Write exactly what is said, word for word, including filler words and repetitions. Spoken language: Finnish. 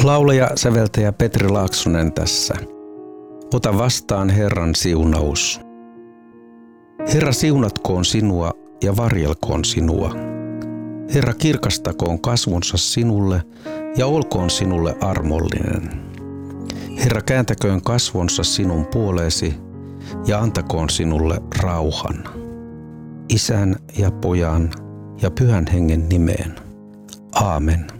Laulaja, säveltäjä Petri Laaksonen tässä. Ota vastaan Herran siunaus. Herra siunatkoon sinua ja varjelkoon sinua. Herra kirkastakoon kasvonsa sinulle ja olkoon sinulle armollinen. Herra kääntäköön kasvonsa sinun puoleesi ja antakoon sinulle rauhan. Isän ja Pojan ja Pyhän Hengen nimeen. Aamen.